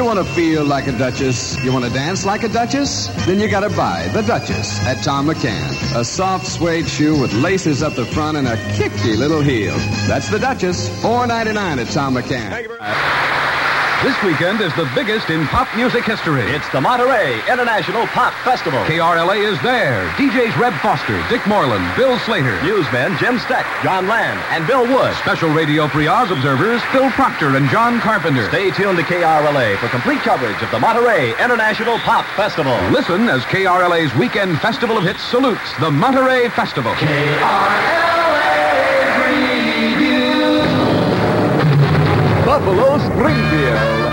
want to feel like a duchess? You want to dance like a duchess? Then you got to buy the Duchess at Tom McCann. A soft suede shoe with laces up the front and a kicky little heel. That's the Duchess. $4.99 at Tom McCann. Thank you very much. This weekend is the biggest in pop music history. It's the Monterey International Pop Festival. KRLA is there. DJs Reb Foster, Dick Moreland, Bill Slater. Newsmen Jim Steck, John Land, and Bill Wood. Special Radio Free Oz observers Phil Proctor and John Carpenter. Stay tuned to KRLA for complete coverage of the Monterey International Pop Festival. Listen as KRLA's Weekend Festival of Hits salutes the Monterey Festival. Buffalo Springfield.